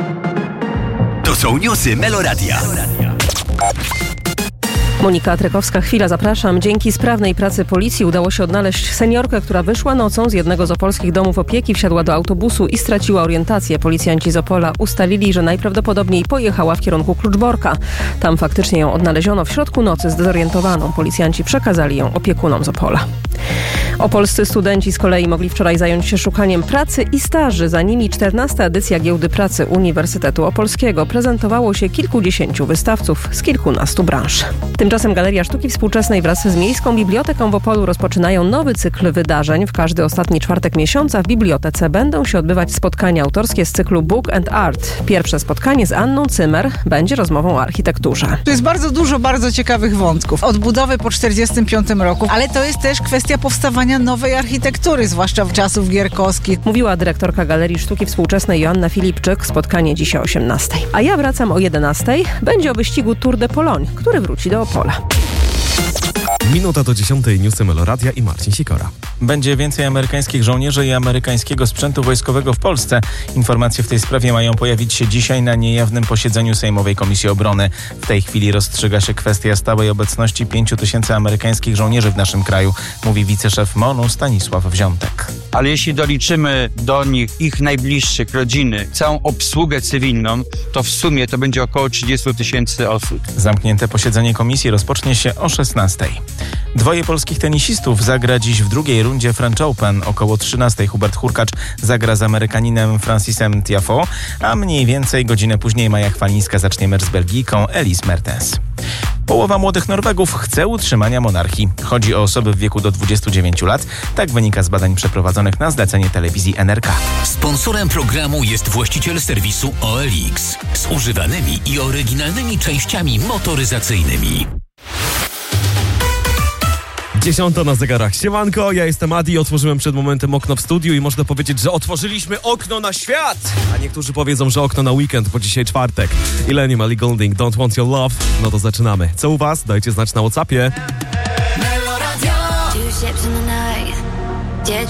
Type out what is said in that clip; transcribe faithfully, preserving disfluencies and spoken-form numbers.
To są newsy Meloradia. Monika Trekowska, chwila, zapraszam. Dzięki sprawnej pracy policji udało się odnaleźć seniorkę, która wyszła nocą z jednego z opolskich domów opieki, wsiadła do autobusu i straciła orientację. Policjanci z Opola ustalili, że najprawdopodobniej pojechała w kierunku Kluczborka. Tam faktycznie ją odnaleziono w środku nocy zdezorientowaną. Policjanci przekazali ją opiekunom z Opola. Opolscy studenci z kolei mogli wczoraj zająć się szukaniem pracy i staży. Za nimi czternasta edycja Giełdy Pracy Uniwersytetu Opolskiego. Prezentowało się kilkudziesięciu wystawców z kilkunastu branż. Tymczasem Galeria Sztuki Współczesnej wraz z Miejską Biblioteką w Opolu rozpoczynają nowy cykl wydarzeń. W każdy ostatni czwartek miesiąca w bibliotece będą się odbywać spotkania autorskie z cyklu Book and Art. Pierwsze spotkanie z Anną Cymer będzie rozmową o architekturze. Tu jest bardzo dużo bardzo ciekawych wątków. Od budowy po czterdziestym piątym roku, ale to jest też kwestia powstawania nowej architektury, zwłaszcza w czasów gierkowskich. Mówiła dyrektorka Galerii Sztuki Współczesnej Joanna Filipczyk. Spotkanie dzisiaj o osiemnastej. A ja wracam o jedenastej. Będzie o wyścigu Tour de Pologne, który wróci do Opola. Minuta do dziesiątej, newsy Meloradia i Marcin Sikora. Będzie więcej amerykańskich żołnierzy i amerykańskiego sprzętu wojskowego w Polsce. Informacje w tej sprawie mają pojawić się dzisiaj na niejawnym posiedzeniu Sejmowej Komisji Obrony. W tej chwili rozstrzyga się kwestia stałej obecności pięciu tysięcy amerykańskich żołnierzy w naszym kraju, mówi wiceszef M O N-u Stanisław Wziątek. Ale jeśli doliczymy do nich ich najbliższych, rodziny, całą obsługę cywilną, to w sumie to będzie około trzydzieści tysięcy osób. Zamknięte posiedzenie komisji rozpocznie się o szesnastej. Dwoje polskich tenisistów zagra dziś w drugiej rundzie French Open. Około trzynastej Hubert Hurkacz zagra z Amerykaninem Francisem Tiafoe, a mniej więcej godzinę później Maja Chwalińska zacznie mecz z Belgijką Elise Mertens. Połowa młodych Norwegów chce utrzymania monarchii. Chodzi o osoby w wieku do dwudziestu dziewięciu lat. Tak wynika z badań przeprowadzonych na zlecenie telewizji N R K. Sponsorem programu jest właściciel serwisu O L X z używanymi i oryginalnymi częściami motoryzacyjnymi. Dziesiąta na zegarach. Siemanko, ja jestem Adi, otworzyłem przed momentem okno w studiu i można powiedzieć, że otworzyliśmy okno na świat! A niektórzy powiedzą, że okno na weekend, bo dzisiaj czwartek. Ilenium, Ellie Goulding, Don't Want Your Love. No to zaczynamy. Co u was? Dajcie znać na WhatsAppie.